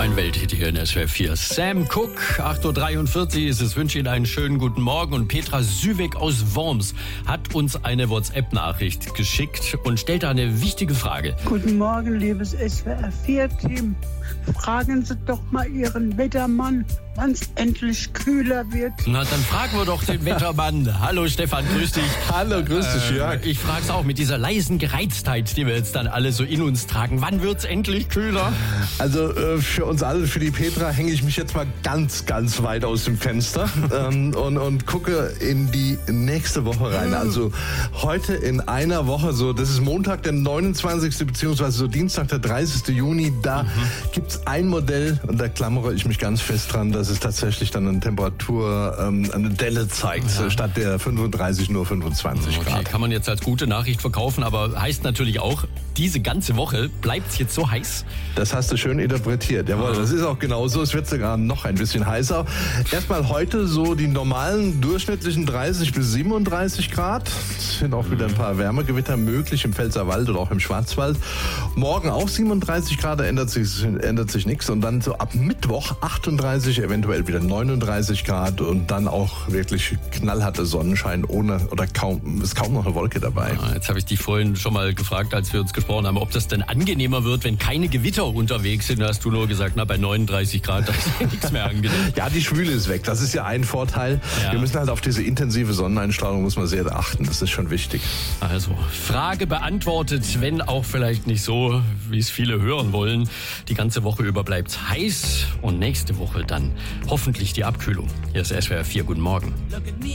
Ein Welthit hier in SWR 4. Sam Cooke, 8.43 Uhr ist es. Wünsche Ihnen einen schönen guten Morgen. Und Petra Süweg aus Worms hat uns eine WhatsApp-Nachricht geschickt und stellt da eine wichtige Frage. Guten Morgen, liebes SWR 4-Team. Fragen Sie doch mal Ihren Wettermann, wann es endlich kühler wird. Na, dann fragen wir doch den Wettermann. Hallo Stefan, grüß dich. Hallo, grüß dich, Jörg. Ich frag's auch mit dieser leisen Gereiztheit, die wir jetzt dann alle so in uns tragen. Wann wird's endlich kühler? Also für uns alle, für die Petra, hänge ich mich jetzt mal ganz, ganz weit aus dem Fenster und gucke in die nächste Woche rein. Also heute in einer Woche, so das ist Montag, der 29. beziehungsweise so Dienstag, der 30. Juni, da gibt's ein Modell und da klammere ich mich ganz fest dran, dass es tatsächlich dann eine Temperatur, eine Delle zeigt, statt der 35 nur 25 Grad. Okay, kann man jetzt als gute Nachricht verkaufen, aber heißt natürlich auch, diese ganze Woche bleibt's jetzt so heiß? Das hast du schön interpretiert. Jawohl, das ist auch genauso. Es wird sogar noch ein bisschen heißer. Erstmal heute so die normalen durchschnittlichen 30 bis 37 Grad. Es sind auch wieder ein paar Wärmegewitter möglich im Pfälzerwald oder auch im Schwarzwald. Morgen auch 37 Grad, da ändert sich nichts. Und dann so ab Mittwoch 38, eventuell wieder 39 Grad und dann auch wirklich knallharter Sonnenschein ist kaum noch eine Wolke dabei. Ja, jetzt habe ich dich vorhin schon mal gefragt, als wir uns gesprochen haben, ob das denn angenehmer wird, wenn keine Gewitter unterwegs sind. Da hast du nur gesagt, na, bei 39 Grad, da ist ja nichts mehr angenehm. Ja, die Schwüle ist weg. Das ist ja ein Vorteil. Ja. Wir müssen halt auf diese intensive Sonneneinstrahlung muss man sehr achten. Das ist schon wichtig. Also, Frage beantwortet, wenn auch vielleicht nicht so, wie es viele hören wollen. Die ganze Woche über bleibt's heiß und nächste Woche dann hoffentlich die Abkühlung. Hier ist SWR 4. Guten Morgen.